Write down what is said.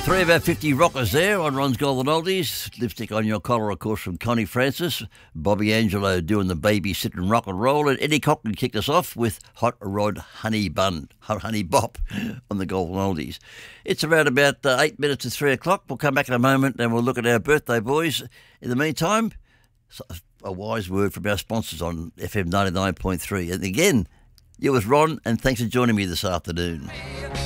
Three of our 50 rockers there on Ron's Golden Oldies. Lipstick on Your Collar, of course, from Connie Francis. Bobby Angelo doing the babysitting rock and roll. And Eddie Cochran kicked us off with Hot Rod Honey Bun, Hot Honey Bop on the Golden Oldies. It's around about 8 minutes to 3 o'clock. We'll come back in a moment and we'll look at our birthday boys. In the meantime, a wise word from our sponsors on FM 99.3. And again, it was Ron, and thanks for joining me this afternoon.